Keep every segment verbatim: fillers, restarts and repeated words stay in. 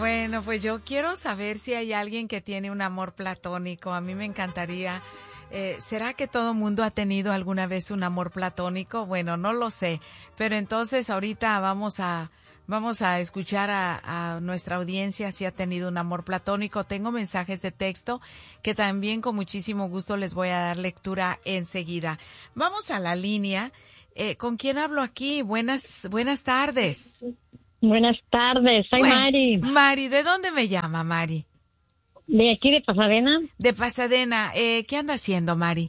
Bueno, pues yo quiero saber si hay alguien que tiene un amor platónico. A mí me encantaría. Eh, ¿Será que todo mundo ha tenido alguna vez un amor platónico? Bueno, no lo sé. Pero entonces ahorita vamos a vamos a escuchar a, a nuestra audiencia si ha tenido un amor platónico. Tengo mensajes de texto que también con muchísimo gusto les voy a dar lectura enseguida. Vamos a la línea. Eh, ¿Con quién hablo aquí? Buenas, buenas tardes. Buenas tardes, soy Bueno, Mari. Mari, ¿de dónde me llama, Mari? De aquí de Pasadena. De Pasadena. Eh, ¿Qué anda haciendo, Mari?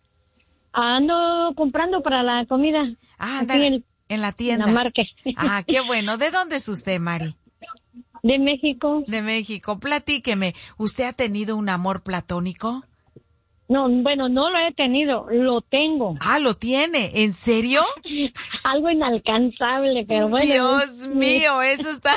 Ando comprando para la comida. Ah, anda aquí en, en, en la tienda. En la market. Ah, qué bueno. ¿De dónde es usted, Mari? De México. De México. Platíqueme. ¿Usted ha tenido un amor platónico? No, bueno, no lo he tenido, lo tengo. Ah, ¿lo tiene? ¿En serio? Algo inalcanzable, pero bueno. Dios mío, eso está,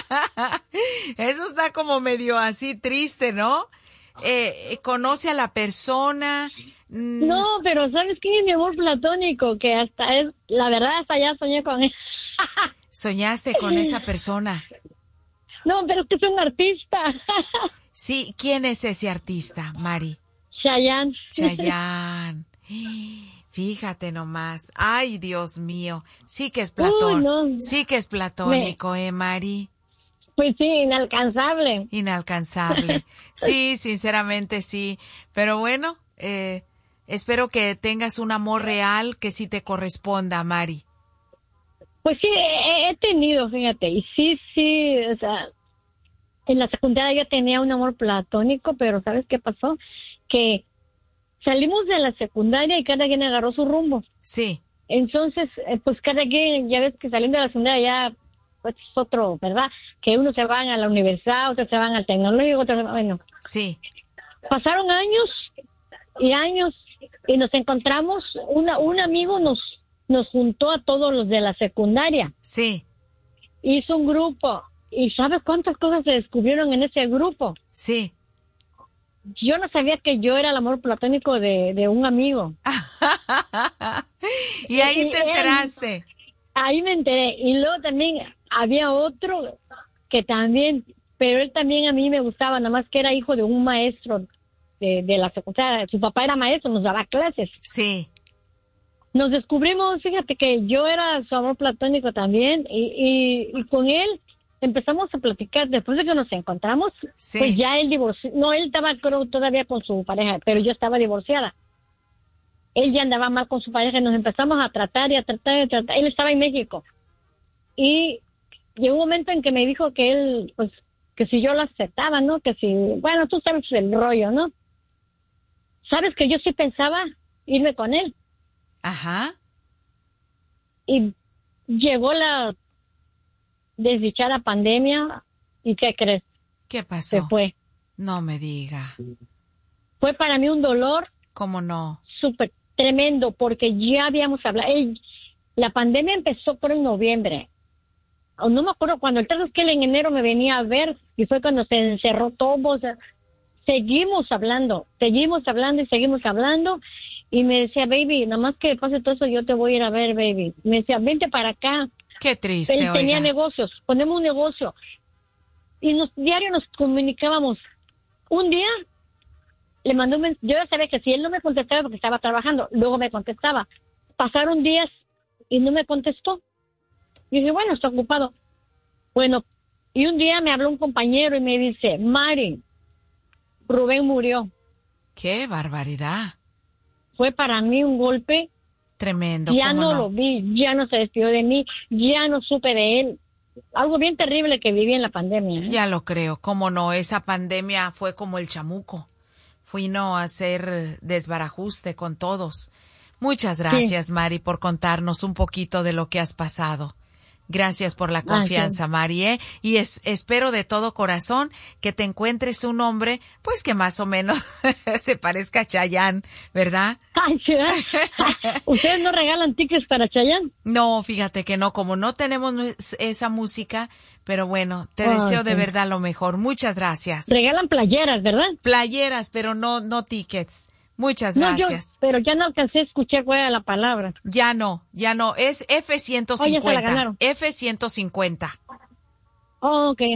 eso está como medio así triste, ¿no? Eh, ¿conoce a la persona? Mm. No, pero ¿sabes quién es mi amor platónico? Que hasta es, la verdad, hasta ya soñé con él. ¿Soñaste con esa persona? No, pero es que es un artista. Sí, ¿quién es ese artista, Mari? Chayanne. Chayanne. Fíjate nomás. Ay, Dios mío. Sí que es platón. Uy, no. Sí que es platónico, Me... ¿eh, Mari? Pues sí, inalcanzable. Inalcanzable. Sí, sinceramente sí. Pero bueno, eh, espero que tengas un amor real que sí te corresponda, Mari. Pues sí, he, he tenido, fíjate. Y sí, sí, o sea, en la secundaria yo tenía un amor platónico, pero ¿sabes qué pasó? Que salimos de la secundaria y cada quien agarró su rumbo. Sí. Entonces, eh, pues cada quien, ya ves que saliendo de la secundaria ya, pues es otro, ¿verdad? Que unos se van a la universidad, otros se van al tecnológico, otros, bueno. Sí. Pasaron años y años y nos encontramos, una, un amigo nos, nos juntó a todos los de la secundaria. Sí. Hizo un grupo y ¿sabes cuántas cosas se descubrieron en ese grupo? Sí. Yo no sabía que yo era el amor platónico de, de un amigo. Y ahí te Y él, enteraste. Ahí me enteré. Y luego también había otro que también, pero él también a mí me gustaba, nada más que era hijo de un maestro de, de la secundaria. Su papá era maestro, nos daba clases. Sí. Nos descubrimos, fíjate que yo era su amor platónico también y, y, y con él empezamos a platicar. Después de que nos encontramos, sí. Pues ya él divorció. No, él estaba creo todavía con su pareja, pero yo estaba divorciada. Él ya andaba mal con su pareja y nos empezamos a tratar y a tratar y a tratar. Él estaba en México. Y llegó un momento en que me dijo que él, pues, que si yo lo aceptaba, ¿no? Que si, bueno, tú sabes el rollo, ¿no? Sabes que yo sí pensaba irme con él. Ajá. Y llegó la desdichada pandemia, ¿y qué crees? ¿Qué pasó? Se fue. No me diga. Fue para mí un dolor. ¿Cómo no? Súper tremendo, porque ya habíamos hablado. Él, la pandemia empezó por en noviembre. O no me acuerdo cuando. El caso es que él en enero me venía a ver y fue cuando se encerró todo. O sea, seguimos hablando, seguimos hablando y seguimos hablando. Y me decía, baby, nada más que pase todo eso, yo te voy a ir a ver, baby. Me decía, vente para acá. Qué triste, Él tenía oiga. negocios, ponemos un negocio. Y nos, diario nos comunicábamos. Un día le mandó un mensaje. Yo ya sabía que si él no me contestaba porque estaba trabajando, luego me contestaba. Pasaron días y no me contestó. Y dije, bueno, está ocupado. Bueno, y un día me habló un compañero y me dice, Mari, Rubén murió. ¡Qué barbaridad! Fue para mí un golpe tremendo. Ya no, no lo vi, ya no se despidió de mí, ya no supe de él. Algo bien terrible que viví en la pandemia. ¿eh? Ya lo creo, cómo no, esa pandemia fue como el chamuco. Fuimos a hacer desbarajuste con todos. Muchas gracias, sí. Mari, por contarnos un poquito de lo que has pasado. Gracias por la confianza, ah, sí. Mari, ¿eh? Y es, espero de todo corazón que te encuentres un hombre, pues que más o menos se parezca a Chayanne, ¿verdad? Ay, sí, ¿ustedes no regalan tickets para Chayanne? No, fíjate que no, como no tenemos esa música, pero bueno, te oh, deseo sí. de verdad lo mejor. Muchas gracias. Regalan playeras, ¿verdad? Playeras, pero no, no tickets. Muchas gracias. No, yo, pero ya no alcancé a escuchar cuál era la palabra. Ya no, ya no. Es F ciento cincuenta. Oh, ya se la ganaron. F ciento cincuenta. Oh, ok. Sí, ajá.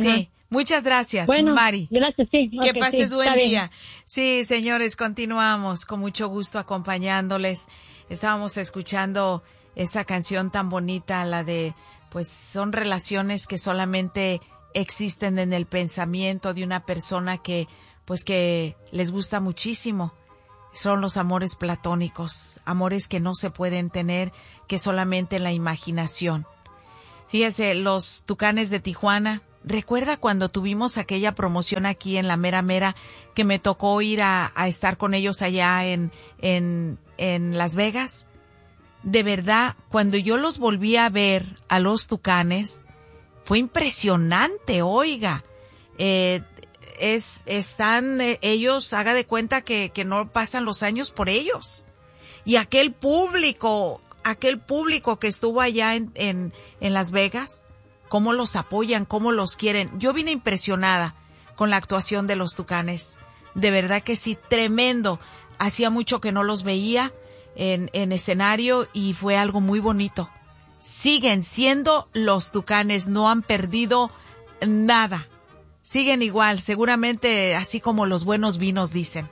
Muchas gracias, bueno, Mari. Gracias, sí. Que okay, pases sí, buen está día. bien. Sí, señores, continuamos con mucho gusto acompañándoles. Estábamos escuchando esa canción tan bonita, la de, pues son relaciones que solamente existen en el pensamiento de una persona que, pues que les gusta muchísimo. Son los amores platónicos, amores que no se pueden tener, que solamente en la imaginación. Fíjese, los Tucanes de Tijuana, ¿recuerda cuando tuvimos aquella promoción aquí en la Mera Mera que me tocó ir a, a estar con ellos allá en, en, en Las Vegas? De verdad, cuando yo los volví a ver a los Tucanes, fue impresionante, oiga. Eh, es, están eh, ellos, haga de cuenta que, que no pasan los años por ellos. Y aquel público, aquel público que estuvo allá en, en, en Las Vegas, cómo los apoyan, cómo los quieren. Yo vine impresionada con la actuación de los Tucanes. De verdad que sí, tremendo. Hacía mucho que no los veía en, en escenario y fue algo muy bonito. Siguen siendo los Tucanes, no han perdido nada. Siguen igual, seguramente así como los buenos vinos dicen.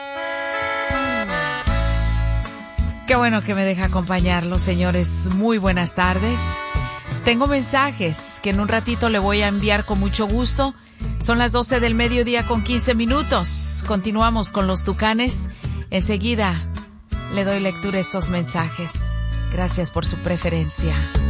Qué bueno que me deja acompañarlos, señores. Muy buenas tardes. Tengo mensajes que en un ratito le voy a enviar con mucho gusto. Son las doce del mediodía con quince minutos. Continuamos con los Tucanes. Enseguida le doy lectura a estos mensajes. Gracias por su preferencia.